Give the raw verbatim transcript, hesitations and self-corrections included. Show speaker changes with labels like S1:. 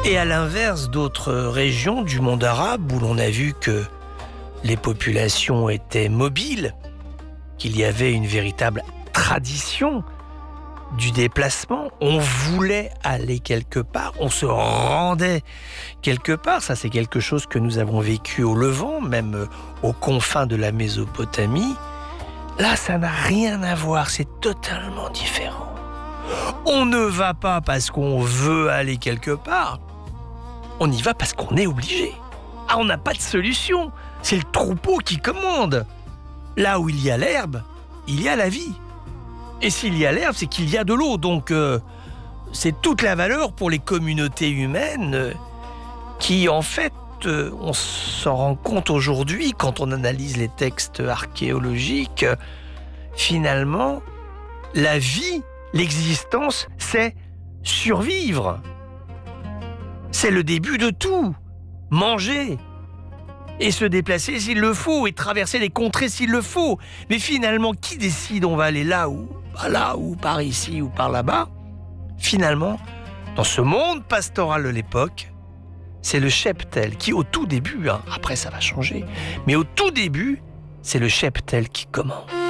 S1: Et à l'inverse d'autres régions du monde arabe où l'on a vu que les populations étaient mobiles, qu'il y avait une véritable tradition du déplacement, on voulait aller quelque part, on se rendait quelque part. Ça, c'est quelque chose que nous avons vécu au Levant, même aux confins de la Mésopotamie. Là, ça n'a rien à voir, c'est totalement différent. On ne va pas parce qu'on veut aller quelque part, on y va parce qu'on est obligé. Ah, on n'a pas de solution, c'est le troupeau qui commande. Là où il y a l'herbe, il y a la vie. Et s'il y a l'herbe, c'est qu'il y a de l'eau. Donc, euh, c'est toute la valeur pour les communautés humaines euh, qui, en fait, euh, on s'en rend compte aujourd'hui quand on analyse les textes archéologiques. Euh, finalement, la vie, l'existence, c'est survivre. C'est le début de tout. Manger. Et se déplacer s'il le faut, et traverser les contrées s'il le faut. Mais finalement, qui décide on va aller là ou par là, ou par ici, ou par là-bas? Finalement, dans ce monde pastoral de l'époque, c'est le cheptel qui, au tout début, hein, après ça va changer, mais au tout début, c'est le cheptel qui commande.